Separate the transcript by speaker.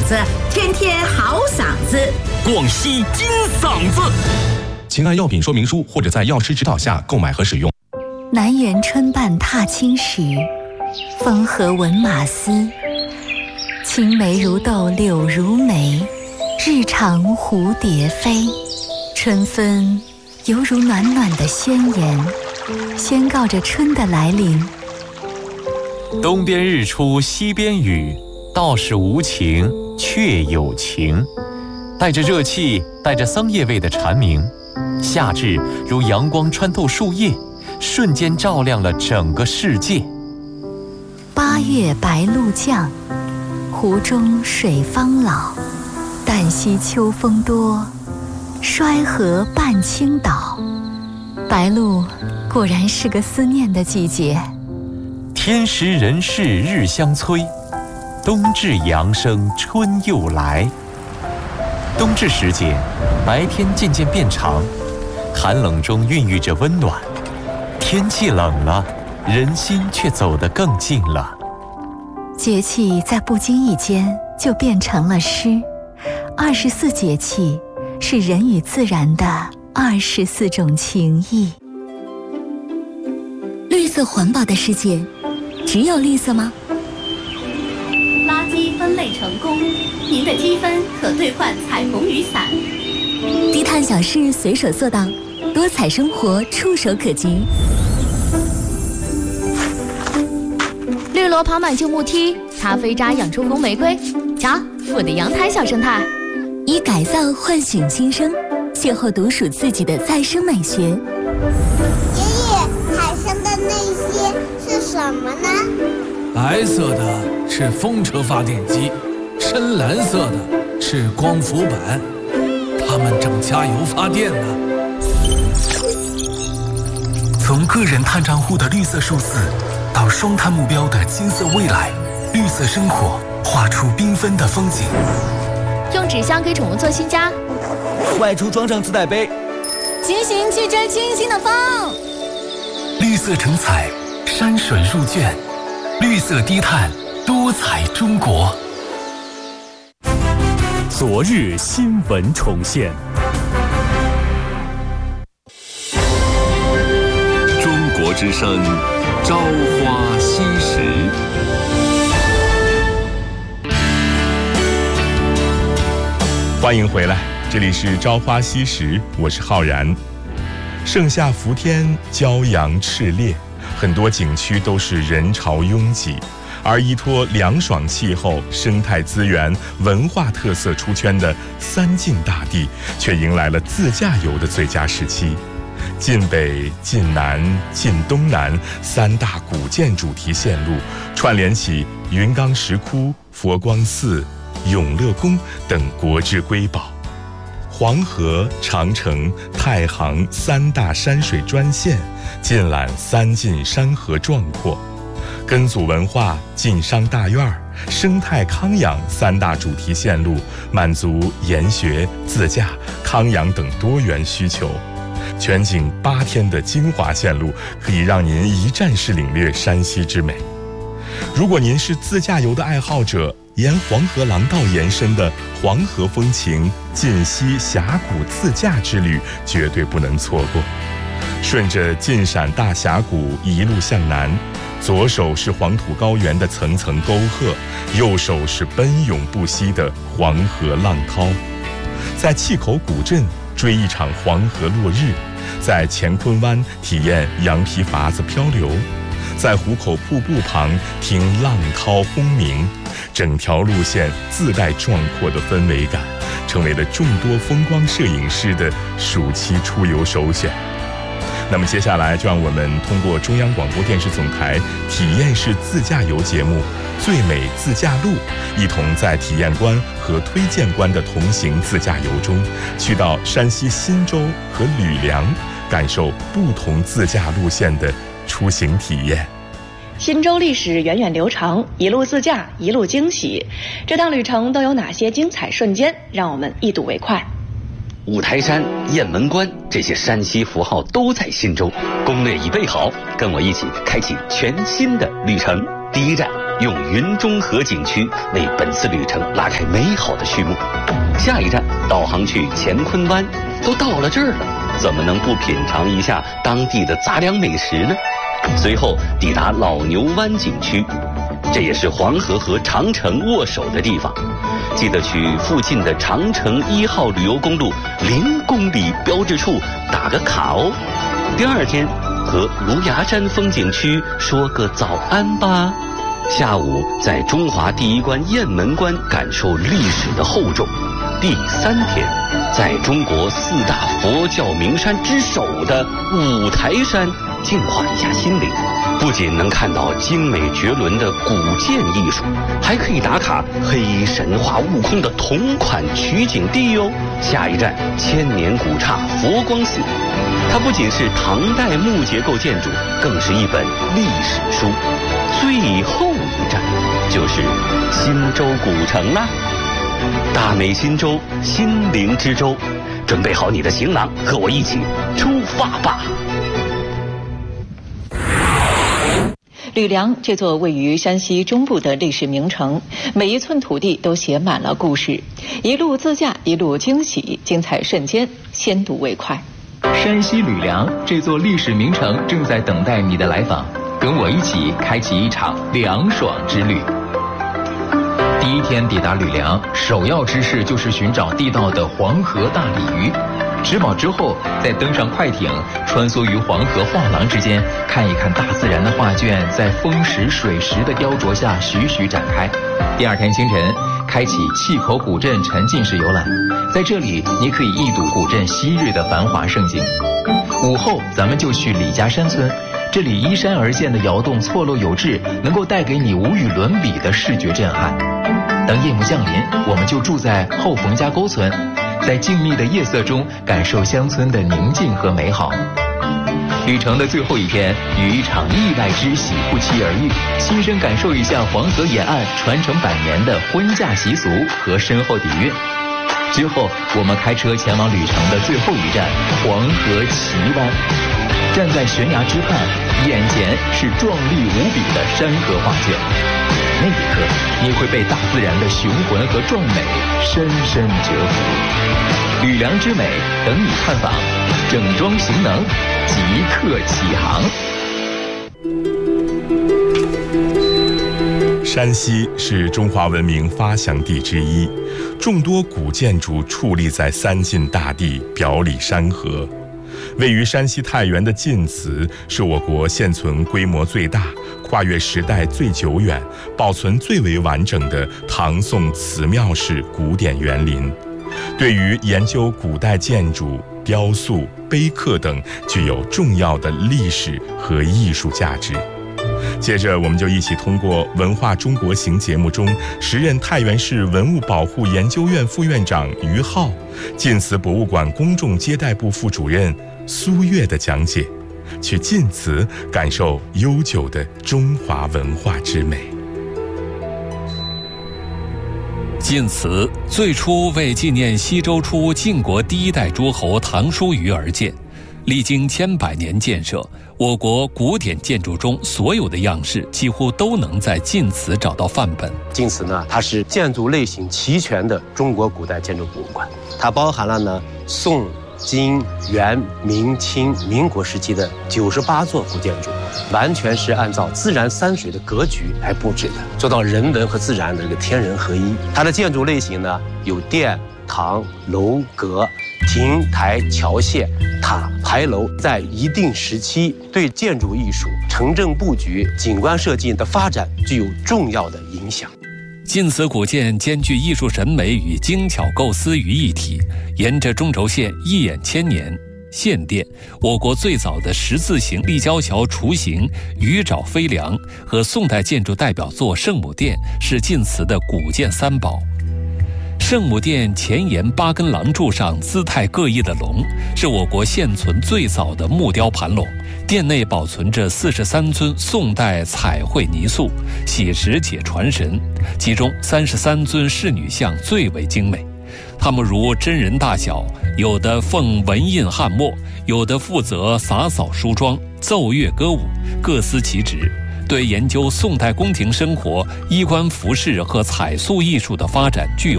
Speaker 1: 子，天天好嗓子。
Speaker 2: 广西金嗓子，请按药品说明书或者在药师指导下购买和使用。
Speaker 3: 南园春半踏青时，风和闻马嘶。青梅如豆柳如眉，日长蝴蝶飞。春分犹如暖暖的宣言，宣告着春的来临。
Speaker 4: 东边日出西边雨，道是无晴却有晴。带着热气，带着桑叶味的蝉鸣，夏至如阳光穿透树叶，瞬间照亮了整个世界。
Speaker 3: 8月白露降，湖中水方老。旦夕秋风多，衰河半倾倒。白露果然是个思念的季节。
Speaker 4: 天时人事日相催，冬至阳生春又来。冬至时节，白天渐渐变长，寒冷中孕育着温暖。天气冷了，人心却走得更近了。
Speaker 3: 节气在不经意间就变成了诗。24节气是人与自然的24种情谊。
Speaker 5: 绿色环保的世界，只有绿色吗？
Speaker 6: 垃圾分类成功，您的积分可兑换彩虹雨伞。
Speaker 5: 低碳小事随手做到，多彩生活触手可及。
Speaker 7: 绿萝爬满旧木梯，咖啡渣养出红玫瑰。瞧，我的阳台小生态。
Speaker 5: 以改造唤醒新生，邂逅独属自己的再生美学。爷
Speaker 8: 爷，海上的那些是什么呢？
Speaker 9: 白色的是风车发电机，深蓝色的是光伏板，它们正加油发电呢。
Speaker 10: 从个人碳账户的绿色数字，到双碳目标的金色未来，绿色生活画出缤纷的风景。
Speaker 7: 用纸箱给宠物做新家，
Speaker 11: 外出装上自带杯，
Speaker 7: 骑行去追清新的风。
Speaker 10: 绿色成彩，山水入卷，绿色低碳，多彩中国。
Speaker 2: 昨日新闻重现。
Speaker 12: 中国之声，朝花夕拾。
Speaker 13: 欢迎回来，这里是朝花夕拾，我是浩然。盛夏伏天，骄阳炽烈，很多景区都是人潮拥挤，而依托凉爽气候、生态资源、文化特色出圈的三晋大地，却迎来了自驾游的最佳时期。晋北、晋南、晋东南3大古建主题线路，串联起云冈石窟、佛光寺、永乐宫等国之瑰宝。黄河、长城、太行3大山水专线，尽览三晋山河壮阔。根祖文化、晋商大院、生态康养3大主题线路，满足研学、自驾、康养等多元需求。全景8天的精华线路，可以让您一站式领略山西之美。如果您是自驾游的爱好者，沿黄河廊道延伸的黄河风情晋西峡谷自驾之旅绝对不能错过。顺着晋陕大峡谷一路向南，左手是黄土高原的层层沟壑，右手是奔涌不息的黄河浪涛。在碛口古镇追一场黄河落日，在乾坤湾体验羊皮筏子漂流，在壶口瀑布旁听浪涛轰鸣，整条路线自带壮阔的氛围感，成为了众多风光摄影师的暑期出游首选。那么接下来就让我们通过中央广播电视总台体验式自驾游节目《最美自驾路》，一同在体验官和推荐官的同行自驾游中，去到山西忻州和吕梁，感受不同自驾路线的出行体验。
Speaker 14: 忻州历史源远流长，一路自驾，一路惊喜。这趟旅程都有哪些精彩瞬间？让我们一睹为快。
Speaker 15: 五台山、雁门关这些山西符号都在忻州，攻略已备好，跟我一起开启全新的旅程。第一站， 用云中河景区为本次旅程拉开美好的序幕。下一站导航去乾坤湾，都到了这儿了，怎么能不品尝一下当地的杂粮美食呢？随后抵达老牛湾景区，这也是黄河和长城握手的地方，记得去附近的长城1号旅游公路0公里标志处打个卡哦。第二天和芦芽山风景区说个早安吧。下午在中华第一关雁门关感受历史的厚重。第3天，在中国4大佛教名山之首的五台山净化一下心灵，不仅能看到精美绝伦的古建艺术，还可以打卡黑神话悟空的同款取景地哟。下一站千年古刹佛光寺，它不仅是唐代木结构建筑，更是一本历史书。最后一站就是新洲古城啦。大美新洲，心灵之洲，准备好你的行囊，和我一起出发吧。
Speaker 14: 吕梁这座位于山西中部的历史名城，每一寸土地都写满了故事，一路自驾，一路惊喜，精彩瞬间，先睹为快。
Speaker 16: 山西吕梁这座历史名城正在等待你的来访，跟我一起开启一场凉爽之旅。第一天抵达吕梁，首要之事就是寻找地道的黄河大鲤鱼。吃饱之后，再登上快艇，穿梭于黄河画廊之间，看一看大自然的画卷在风石水石的雕琢下徐徐展开。第二天清晨，开启气口古镇沉浸式游览，在这里你可以一睹古镇昔日的繁华盛景。午后，咱们就去李家山村。这里依山而建的窑洞错落有致，能够带给你无与伦比的视觉震撼。等夜幕降临，我们就住在后冯家沟村，在静谧的夜色中感受乡村的宁静和美好。旅程的最后一天，与一场意外之喜不期而遇，亲身感受一下黄河沿岸传承100年的婚嫁习俗和深厚底蕴。之后，我们开车前往旅程的最后一站黄河奇湾。站在悬崖之畔，眼前是壮丽无比的山河画卷。那一刻，你会被大自然的雄浑和壮美深深折服。吕梁之美等你探访，整装行囊，即刻起航。
Speaker 13: 山西是中华文明发祥地之一，众多古建筑矗立在三晋大地，表里山河。位于山西太原的晋祠是我国现存规模最大、跨越时代最久远、保存最为完整的唐宋祠庙式古典园林，对于研究古代建筑、雕塑、碑刻等具有重要的历史和艺术价值。接着，我们就一起通过《文化中国行》节目中时任太原市文物保护研究院副院长于浩、晋祠博物馆公众接待部副主任苏月的讲解，去晋祠感受悠久的中华文化之美。
Speaker 17: 晋祠最初为纪念西周初晋国第1代诸侯唐叔虞而建，历经100年建设，我国古典建筑中所有的样式几乎都能在晋祠找到范本。
Speaker 18: 晋祠呢，它是建筑类型齐全的中国古代建筑博物馆，它包含了呢宋、金、元、明、清、民国时期的98座古建筑，完全是按照自然山水的格局来布置的，做到人文和自然的这个天人合一。它的建筑类型呢，有殿、堂、楼阁、亭台、桥榭、塔、牌楼，在一定时期对建筑艺术、城镇布局、景观设计的发展具有重要的影响。
Speaker 17: 晋祠古建兼具艺术审美与精巧构思于一体，沿着中轴线一眼千年。献殿，我国最早的十字形立交桥雏形鱼爪飞梁和宋代建筑代表作圣母殿是晋祠的古建三宝。圣母殿前沿8根廊柱上姿态各异的龙，是我国现存最早的木雕盘龙。殿内保存着43尊宋代彩绘泥塑，写实且传神，其中33尊仕女像最为精美。它们如真人大小，有的奉文印翰墨，有的负责洒扫梳妆、奏乐歌舞，各司其职。 对研究宋代宫廷生活、衣冠服饰和彩塑艺术的发展具有